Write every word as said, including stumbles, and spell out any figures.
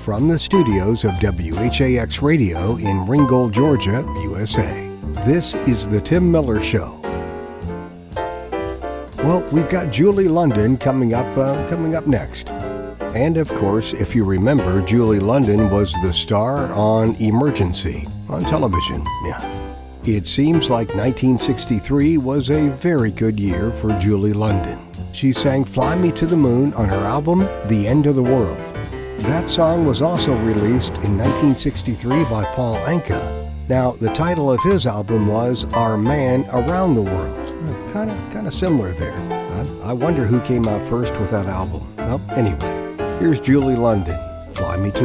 from the studios of W H A X Radio in Ringgold, Georgia, U S A. This is The Tim Miller Show. Well, we've got Julie London coming up, uh, coming up next. And of course, if you remember, Julie London was the star on Emergency on television. Yeah. It seems like nineteen sixty-three was a very good year for Julie London. She sang Fly Me to the Moon on her album, The End of the World. That song was also released in nineteen sixty-three by Paul Anka. Now, the title of his album was Our Man Around the World. Kind of kind of similar there. I, I wonder who came out first with that album. Well, anyway, here's Julie London, Fly Me to